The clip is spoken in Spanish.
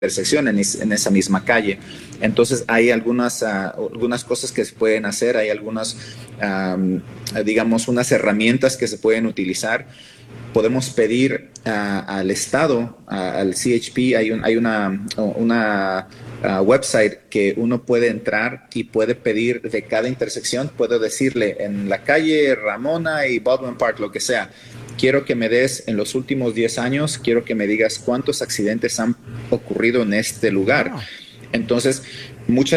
intersección en esa misma calle. Entonces hay algunas cosas que se pueden hacer, hay algunas, digamos, unas herramientas que se pueden utilizar. Podemos pedir al Estado, al CHP, hay una website que uno puede entrar y puede pedir de cada intersección, puedo decirle en la calle Ramona y Baldwin Park, lo que sea, quiero que me des en los últimos 10 años, quiero que me digas cuántos accidentes han ocurrido en este lugar. Ah, Entonces, muchas